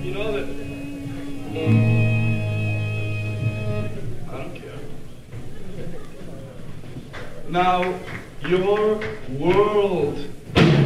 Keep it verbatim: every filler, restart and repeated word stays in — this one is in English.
You know that. I don't care. Now, your world